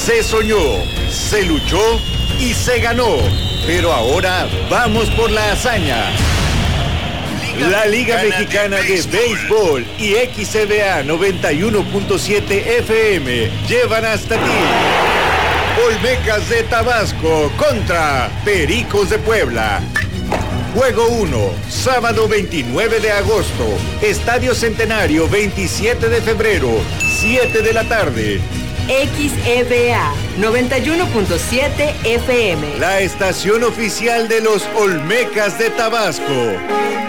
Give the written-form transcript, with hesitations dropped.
Se soñó, se luchó y se ganó. Pero ahora vamos por la hazaña. La Liga Mexicana de Béisbol y XCBA 91.7 FM llevan hasta ti Olmecas de Tabasco contra Pericos de Puebla. Juego 1, sábado 29 de agosto, Estadio Centenario 27 de febrero, 7 de la tarde. XEBA 91.7 FM. La estación oficial de los Olmecas de Tabasco.